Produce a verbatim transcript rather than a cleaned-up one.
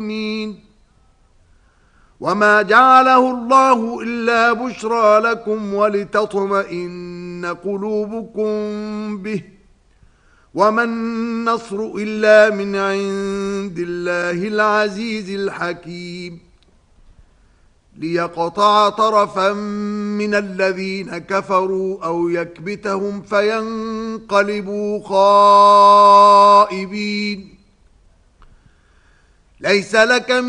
وما جعله الله إلا بشرى لكم ولتطمئن قلوبكم به وما النصر إلا من عند الله العزيز الحكيم ليقطع طرفا من الذين كفروا أو يكبتهم فينقلبوا خائبين ليس لك